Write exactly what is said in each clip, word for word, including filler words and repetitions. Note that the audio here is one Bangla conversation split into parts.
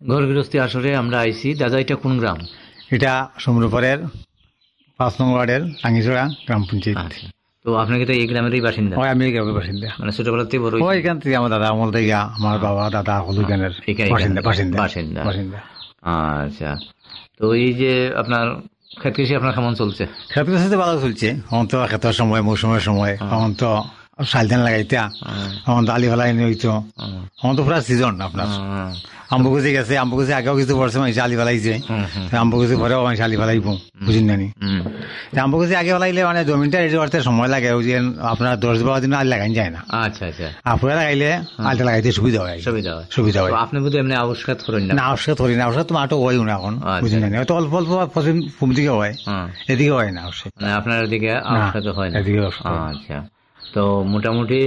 ঘর গৃহস্থী আসরে আমরা আইছি। দাদা, এটা কোন গ্রাম? এটা সমুদ্রপাড়ের পাঁচ নম্বর ওয়ার্ডের টাঙ্গিছড়া গ্রাম পঞ্চায়েত। আচ্ছা, তো আপনাকে তো এই গ্রামেরই বাসিন্দা? ওই আমি এই গ্রামের বাসিন্দা, মানে ছোটবেলাতেই বড় ওই এখান থেকে আমার দাদা আমল থেকে আমার বাবা দাদা হলু গানের বাসিন্দা বাসিন্দা বাসিন্দা বাসিন্দা। আচ্ছা, তো এই যে আপনার ক্ষেত কৃষি আপনার কেমন চলছে? ক্ষেত কৃষিতে ভালো চলছে। এখন তো ক্ষেতের সময় মৌসুমের সময়, এখন তো শাল ধান লাগাইতা, এখন তো আলি ফেলাই হইতো, এখন তো পুরা সিজন আপনার। আম্বুকুচি গেছে, আম্বুকুচি আগেও কিছু পড়ছে মানুষ আলি ফেলাইছে, আম্বুকুচি পরেও মানুষ আলি ফেলাইব, বুঝিন নানি। আম্বুকুচি আগে ফেলাইলে মানে জমিনটা রেডি করতে সময় লাগে, ওই যে আপনার দশ বারো দিন আলি লাগাই যায় না। আচ্ছা আচ্ছা, আপুরা লাগাইলে আলিটা লাগাইতে সুবিধা হয়, সুবিধা হয় সুবিধা হয়। আপনি বোধহয় এমনি আবিষ্কার করেন না? না, আবিষ্কার করি না, আবিষ্কার তো মাঠও হয় না এখন, বুঝিন নানি। হয়তো অল্প অল্প পশ্চিম পূর্ব দিকে হয়, এদিকে হয় না অবশ্যই, মানে আপনার দিকে আবিষ্কার তো হয় না। আচ্ছা, তো মোটামুটি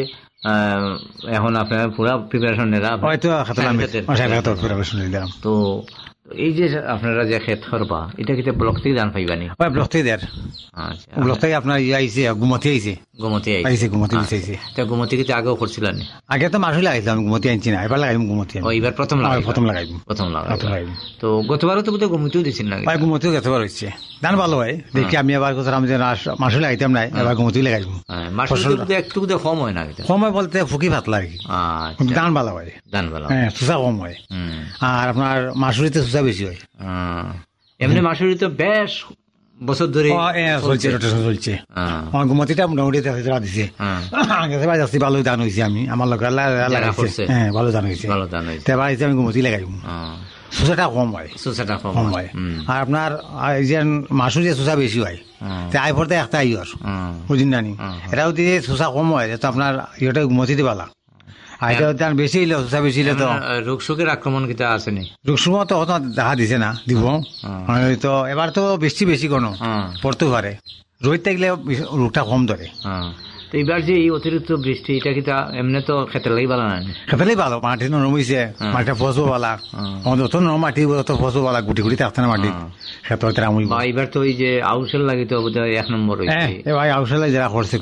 এখন আপনার পুরা প্রিপারেশন নিলাম, হয়তো প্রিপারেশন নিলাম। তো এই যে আপনারা যে ক্ষেত করবা, এটা কি ব্লক থেকে দান পাইবানি? ওই ব্লক থেকে দেয়। আচ্ছা, ব্লক থেকে আপনার ইয়ে আইছে, গুমতি আইছে, গুমতি আইছে, গুমতি আইছে। তা গুমতি কি আগেও করছিলেন? আগে তো মাসুল লাগাইছিলাম, গুমতি আনছি না, এবার লাগাইম গুমতি। ও, এবার প্রথম লাগাই? প্রথম লাগাইম, প্রথম লাগাই। তো গতবারও তো বোধহয় গুমতিও দিচ্ছেন না? ভাই গুমতিও গতবার হচ্ছে, ধান ভালো হয় দেখি। আমি এবার কোথাও যে মাসুল লাগাইতাম না, এবার গুমতি লাগাইব। একটু কম হয় না? কম হয় বলতে ফুকি পাতলা আর কি, ধান ভালো হয়, ধান ভালো, হ্যাঁ, সুসা কম হয়। আর আপনার মাসুরিতে সুসা বেশি হয়। এমনি মাসুরি তো বেশ বছর ধরে চলছে, রোটেশন চলছে। আমার গুমতিটা মোটামুটি দিছে, যাচ্ছি, ভালো ধান হয়েছে। আমি আমার লোক হ্যাঁ ভালো ধান হয়েছে, এবার আমি গুমতি লাগাইব। সুসাটা কম হয়, সুসাটা কম হয়। আর আপনার এই যে মাসুর যে সুসা বেশি হয়, আই পড়তে একটা আইয়র, বুঝিন নানি। এটাও দিয়ে সুসা কম হয়, তো আপনার ইয়েটা গুমতিতে ভালো। আর বেশি হইলে সুসা বেশি হইলে তো রোগ শোকের আক্রমণ কিতা আসেনি? রোগ শোক তো দেখা দিছে না, দিব তো এবার তো বেশি বেশি কোনো পড়তে পারে, রোহিত থাকলে রোগটা কম ধরে। তো এবার যে এই অতিরিক্ত বৃষ্টি, এটা কি এমনি তো খেতের লাগি ভালো না? খেতেলেই ভালো, মাটি নরম হয়েছে, মাটিটা ফসবো বালা, যত নরম মাটি তত ফসবো বালা, গুটি গুটি থাকতে না মাটি খেতে। এবার তো ওই যে আউশেল লাগি তো এক নম্বর, ভাই আউশেল যারা করছে